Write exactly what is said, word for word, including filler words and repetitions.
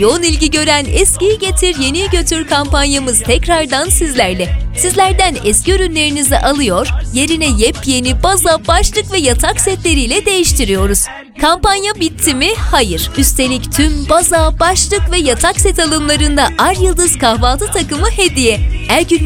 yoğun ilgi gören Eskiyi Getir Yeniyi Götür kampanyamız tekrardan sizlerle. Sizlerden eski ürünlerinizi alıyor, yerine yepyeni baza, başlık ve yatak setleriyle değiştiriyoruz. Kampanya bitti mi? Hayır. Üstelik tüm baza, başlık ve yatak set alımlarında Ar Yıldız kahvaltı takımı hediye. Ergün